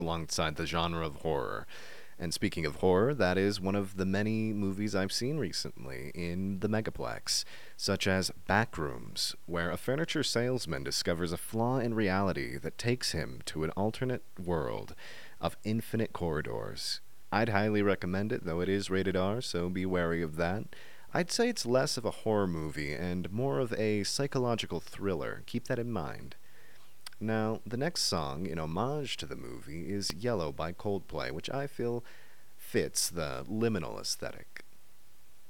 alongside the genre of horror. And speaking of horror, that is one of the many movies I've seen recently in the Megaplex, such as Backrooms, where a furniture salesman discovers a flaw in reality that takes him to an alternate world of infinite corridors. I'd highly recommend it, though it is rated R, so be wary of that. I'd say it's less of a horror movie and more of a psychological thriller. Keep that in mind. Now, the next song, in homage to the movie, is Yellow by Coldplay, which I feel fits the liminal aesthetic.